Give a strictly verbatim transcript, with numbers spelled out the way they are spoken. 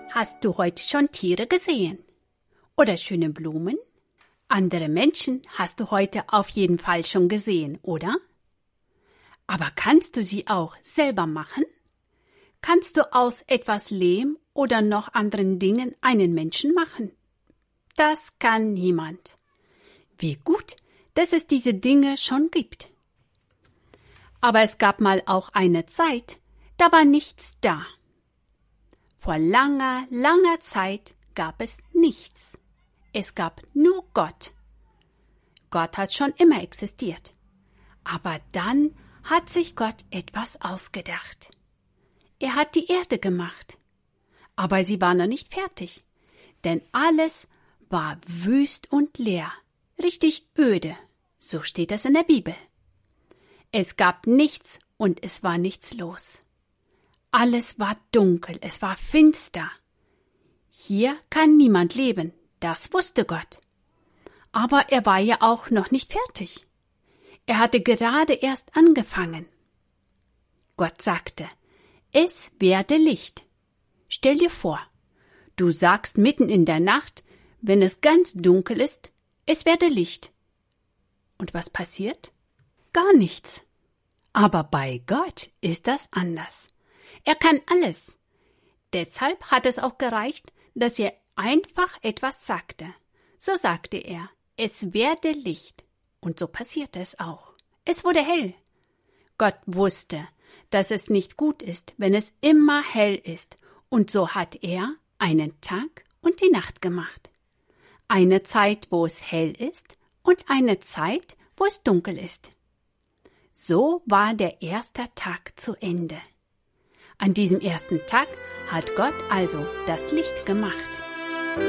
Hast du heute schon Tiere gesehen? Oder schöne Blumen? Andere Menschen hast du heute auf jeden Fall schon gesehen, oder? Aber kannst du sie auch selber machen? Kannst du aus etwas Lehm oder noch anderen Dingen einen Menschen machen? Das kann niemand. Wie gut, dass es diese Dinge schon gibt. Aber es gab mal auch eine Zeit, da war nichts da. Vor langer, langer Zeit gab es nichts. Es gab nur Gott. Gott hat schon immer existiert. Aber dann hat sich Gott etwas ausgedacht. Er hat die Erde gemacht. Aber sie war noch nicht fertig. Denn alles war wüst und leer, richtig öde. So steht es in der Bibel. Es gab nichts und es war nichts los. Alles war dunkel, es war finster. Hier kann niemand leben, das wusste Gott. Aber er war ja auch noch nicht fertig. Er hatte gerade erst angefangen. Gott sagte, es werde Licht. Stell dir vor, du sagst mitten in der Nacht, wenn es ganz dunkel ist, es werde Licht. Und was passiert? Gar nichts. Aber bei Gott ist das anders. Er kann alles. Deshalb hat es auch gereicht, dass er einfach etwas sagte. So sagte er, es werde Licht. Und so passierte es auch. Es wurde hell. Gott wusste, dass es nicht gut ist, wenn es immer hell ist. Und so hat er einen Tag und die Nacht gemacht. Eine Zeit, wo es hell ist und eine Zeit, wo es dunkel ist. So war der erste Tag zu Ende. An diesem ersten Tag hat Gott also das Licht gemacht.